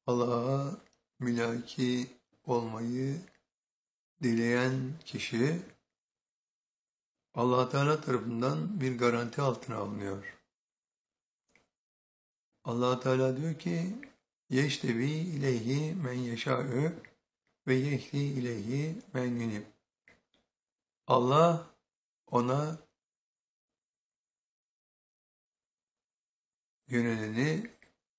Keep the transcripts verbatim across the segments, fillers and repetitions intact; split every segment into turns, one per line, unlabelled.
Allah'a mülaki olmayı dileyen kişi Allah Teala tarafından bir garanti altına alınıyor. Allah Teala diyor ki: "Yeştevi ileyhi men yeşâ'ü ve yehdi ileyhi men yunib." Allah ona yöneleni,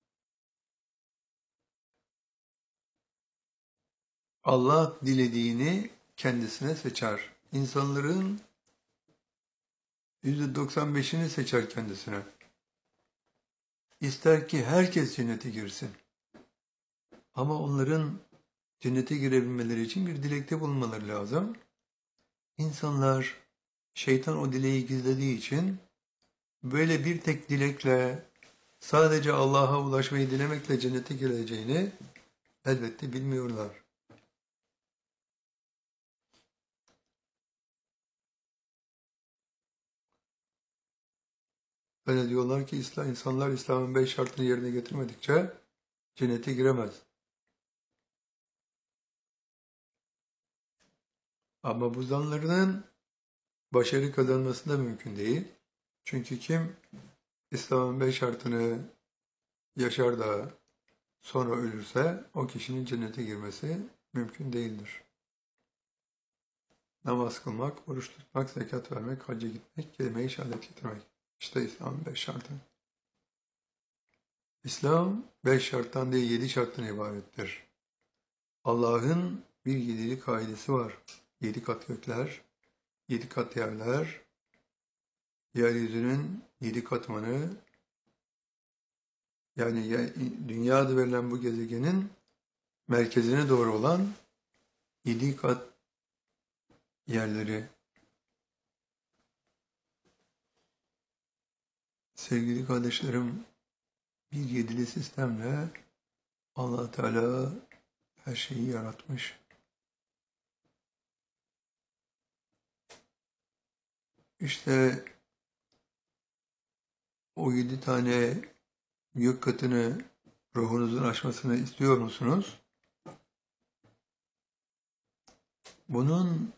Allah dilediğini kendisine seçer. İnsanların yüzde doksan beşini seçer kendisine. İster ki herkes cennete girsin. Ama onların cennete girebilmeleri için bir dilekte bulunmaları lazım. İnsanlar, şeytan o dileği gizlediği için böyle bir tek dilekle, sadece Allah'a ulaşmayı dilemekle cennete gireceğini elbette bilmiyorlar. Öyle diyorlar ki İslam, insanlar İslam'ın beş şartını yerine getirmedikçe cennete giremez. Ama bu zanlarının başarı kazanması da mümkün değil. Çünkü kim İslam'ın beş şartını yaşar da sonra ölürse o kişinin cennete girmesi mümkün değildir. Namaz kılmak, oruç tutmak, zekat vermek, hacca gitmek, kelime-i şehadet getirmek. İşte İslam'ın beş şartı. İslam beş şarttan değil yedi şarttan ibarettir. Allah'ın bir yedilik kaidesi var. Yedi kat gökler, yedi kat yerler, yeryüzünün yedi katmanı, yani dünya adı verilen bu gezegenin merkezine doğru olan yedi kat yerleri. Sevgili kardeşlerim, bir yedili sistemle Allah Teala her şeyi yaratmış. İşte o yedi tane gök katını ruhunuzun aşmasını istiyor musunuz? Bunun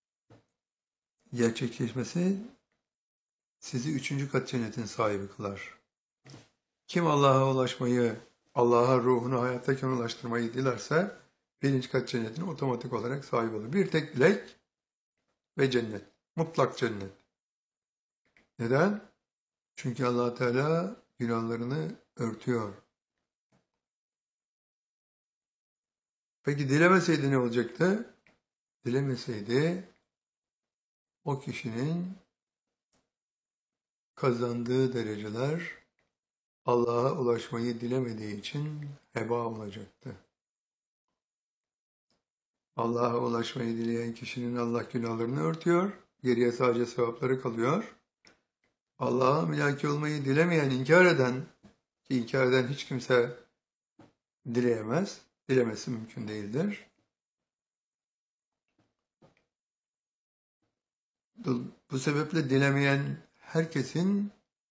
gerçekleşmesi sizi üçüncü kat cennetin sahibi kılar. Kim Allah'a ulaşmayı, Allah'a ruhunu hayattayken ulaştırmayı dilerse birinci kat cennetin otomatik olarak sahibi olur. Bir tek dilek ve cennet. Mutlak cennet. Neden? Çünkü Allah Teala günahlarını örtüyor. Peki dilemeseydi ne olacaktı? Dilemeseydi o kişinin kazandığı dereceler Allah'a ulaşmayı dilemediği için heba olacaktı. Allah'a ulaşmayı dileyen kişinin Allah günahlarını örtüyor, geriye sadece sevapları kalıyor. Allah'a mülaki olmayı dilemeyen, inkar eden, ki inkar eden hiç kimse dileyemez, dilemesi mümkün değildir. Bu sebeple dilemeyen herkesin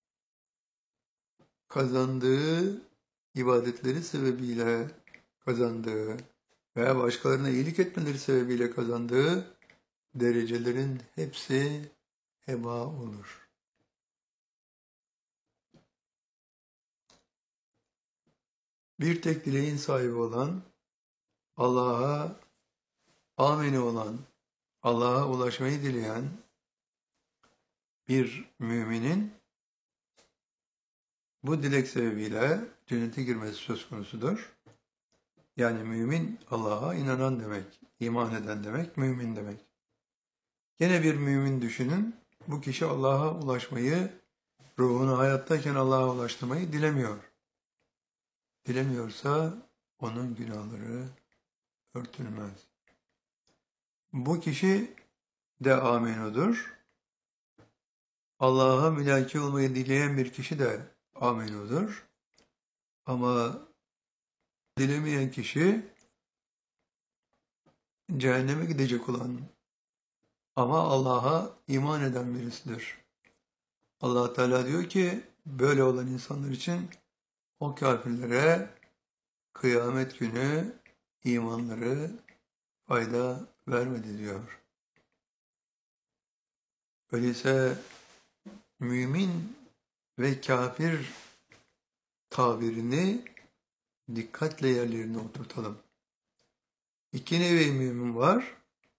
kazandığı ibadetleri sebebiyle kazandığı veya başkalarına iyilik etmeleri sebebiyle kazandığı derecelerin hepsi heba olur. Bir tek dileğin sahibi olan, Allah'a ameni olan, Allah'a ulaşmayı dileyen bir müminin bu dilek sebebiyle cennete girmesi söz konusudur. Yani mümin Allah'a inanan demek, iman eden demek, mümin demek. Gene bir mümin düşünün, bu kişi Allah'a ulaşmayı, ruhunu hayattayken Allah'a ulaştırmayı dilemiyor. Dilemiyorsa onun günahları örtülmez. Bu kişi de amenudur. Allah'a mülaki olmayı dileyen bir kişi de amenudur. Ama dilemeyen kişi cehenneme gidecek olan ama Allah'a iman eden birisidir. Allah Teala diyor ki böyle olan insanlar için o kafirlere kıyamet günü imanları fayda vermedi diyor. Öyleyse mümin ve kafir tabirini dikkatle yerlerine oturtalım. İki nevi mümin var.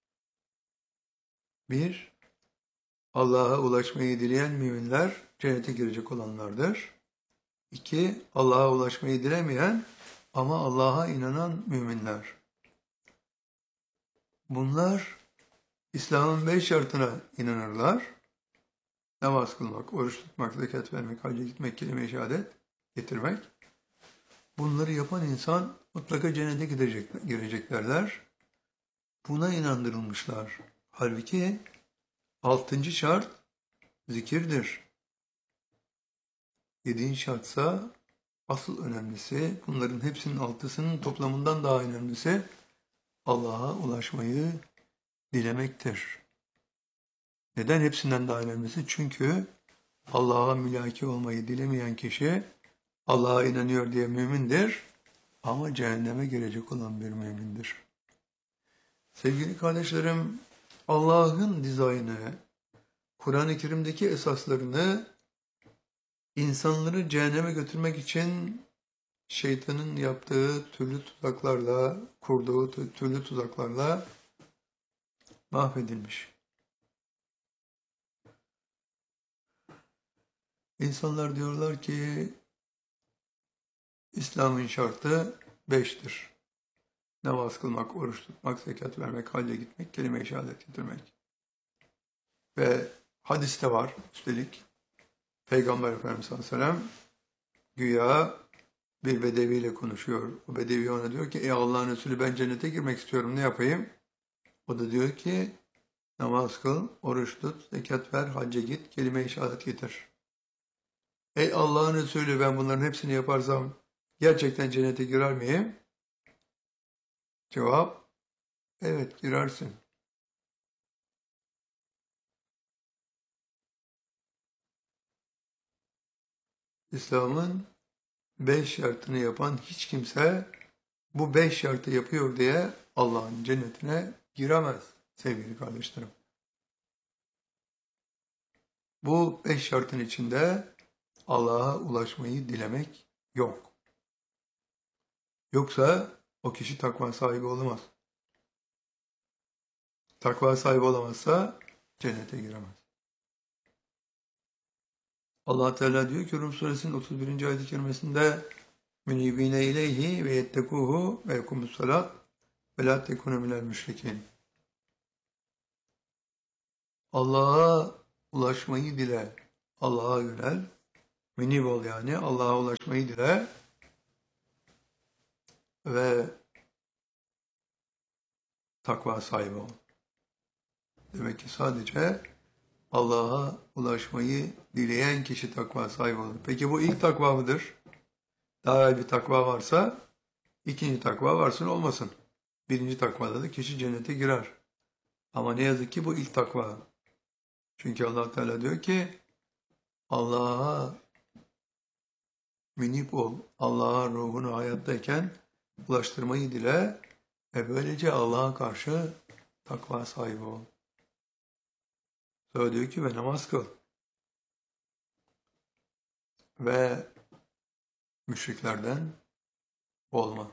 Bir, Allah'a ulaşmayı dileyen müminler cennete girecek olanlardır. İki, Allah'a ulaşmayı dilemeyen ama Allah'a inanan müminler. Bunlar İslam'ın beş şartına inanırlar. Namaz kılmak, oruç tutmak, zekat vermek, hacca gitmek, kelime-i şehadet getirmek. Bunları yapan insan mutlaka cennete gidecek, gireceklerler. Buna inandırılmışlar. Halbuki altıncı şart zikirdir. Yedinci şartsa asıl önemlisi, bunların hepsinin altısının toplamından daha önemlisi Allah'a ulaşmayı dilemektir. Neden hepsinden daha önemlisi? Çünkü Allah'a mülaki olmayı dilemeyen kişi Allah'a inanıyor diye mümindir ama cehenneme girecek olan bir mümindir. Sevgili kardeşlerim, Allah'ın dizaynı, Kur'an-ı Kerim'deki esaslarını insanları cehenneme götürmek için şeytanın yaptığı türlü tuzaklarla, kurduğu türlü tuzaklarla mahvedilmiş. İnsanlar diyorlar ki İslam'ın şartı beştir. Namaz kılmak, oruç tutmak, zekat vermek, hacca gitmek, kelime-i şehadet getirmek. Ve hadiste var üstelik. Peygamber Efendimiz sallallahu aleyhi ve sellem güya bir bedeviyle konuşuyor. O bedevi ona diyor ki ey Allah'ın Resulü ben cennete girmek istiyorum ne yapayım? O da diyor ki namaz kıl, oruç tut, zekat ver, hacca git, kelime-i şehadet getir. Ey Allah'ın Resulü ben bunların hepsini yaparsam gerçekten cennete girer miyim? Cevap, evet girersin. İslam'ın beş şartını yapan hiç kimse bu beş şartı yapıyor diye Allah'ın cennetine giremez sevgili kardeşlerim. Bu beş şartın içinde Allah'a ulaşmayı dilemek yok. Yoksa o kişi takva sahibi olamaz. Takva sahibi olamazsa cennete giremez. Allah Teala diyor ki Rum suresinin otuz birinci ayet-i kerimesinde münibine ileyhi ve yettekuhu ve yekumus salat ve la tekunu minel müşrikin. Allah'a ulaşmayı dile, Allah'a yönel, münib ol yani, Allah'a ulaşmayı dile ve takva sahibi ol. Demek ki sadece Allah'a ulaşmayı dileyen kişi takva sahibi olur. Peki bu ilk takva mıdır? Daha evvel bir takva varsa ikinci takva varsın olmasın. Birinci takvada da kişi cennete girer. Ama ne yazık ki bu ilk takva. Çünkü Allah Teala diyor ki Allah'a münip ol. Allah'a ruhunu hayattayken ulaştırmayı dile ve böylece Allah'a karşı takva sahibi ol. Sonra diyor ki ve namaz kıl. Ve müşriklerden olma.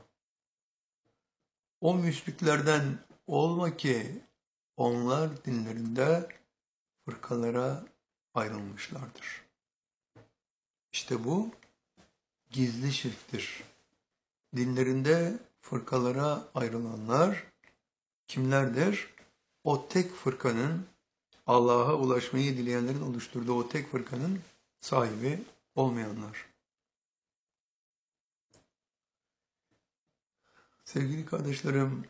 O müşriklerden olma ki onlar dinlerinde fırkalara ayrılmışlardır. İşte bu gizli şirktir. Dinlerinde fırkalara ayrılanlar kimlerdir? O tek fırkanın, Allah'a ulaşmayı dileyenlerin oluşturduğu o tek fırkanın sahibi olmayanlar. Sevgili kardeşlerim,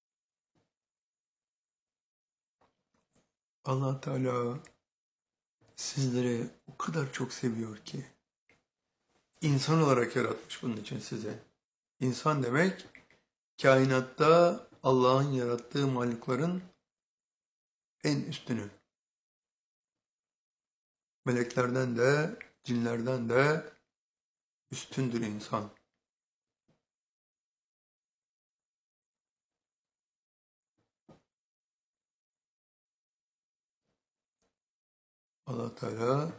Allah Teala sizleri o kadar çok seviyor ki insan olarak yaratmış bunun için size. İnsan demek kainatta Allah'ın yarattığı mahlukların en üstünü. Meleklerden de, cinlerden de üstündür insan. Allah Teala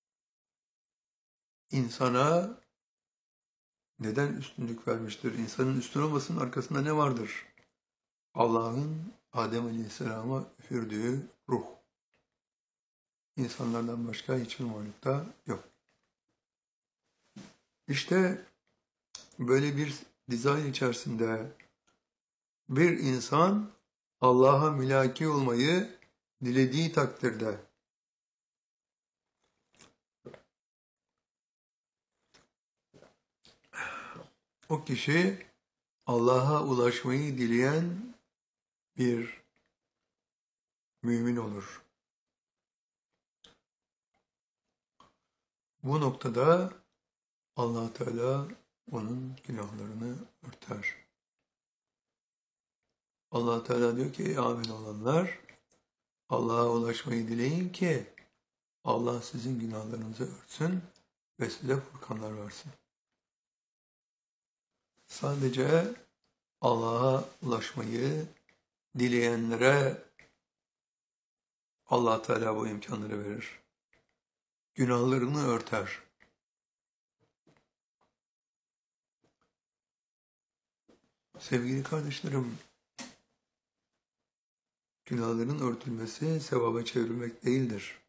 insana neden üstünlük vermiştir? İnsanın üstün olmasının arkasında ne vardır? Allah'ın Adem Aleyhisselam'a üfürdüğü ruh. İnsanlardan başka hiçbir mahlukta yok. İşte böyle bir dizayn içerisinde bir insan Allah'a mülaki olmayı dilediği takdirde o kişi Allah'a ulaşmayı dileyen bir mümin olur. Bu noktada Allah Teala onun günahlarını örter. Allah Teala diyor ki ey amin olanlar Allah'a ulaşmayı dileyin ki Allah sizin günahlarınızı örtsün ve size furkanlar versin. Sadece Allah'a ulaşmayı dileyenlere Allah Teala bu imkanları verir. Günahlarını örter. Sevgili kardeşlerim, günahların örtülmesi sevaba çevrilmek değildir.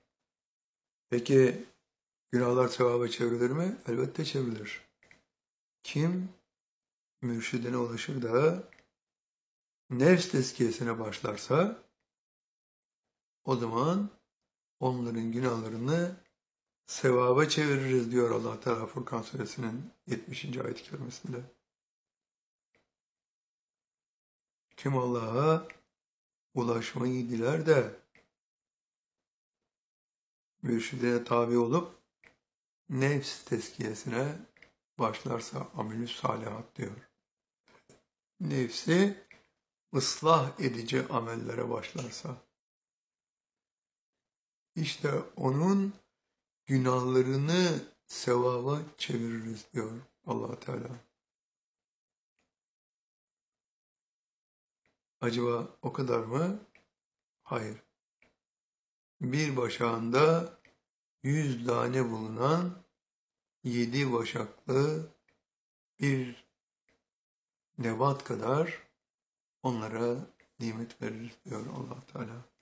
Peki günahlar sevaba çevrilir mi? Elbette çevrilir. Kim mürşidine ulaşır da nefs tezkiyesine başlarsa o zaman onların günahlarını sevaba çeviririz diyor Allah Teala Furkan Suresinin yetmişinci ayet-i kerimesinde. Kim Allah'a ulaşmayı diler de mürşidine tabi olup nefs tezkiyesine başlarsa amelü salihat diyor. Nefsi ıslah edici amellere başlarsa işte onun günahlarını sevaba çeviririz diyor Allah Teala. Acaba o kadar mı? Hayır. Bir başağında yüz tane bulunan yedi başaklı bir nebat kadar onlara nimet veririz diyor Allah Teala.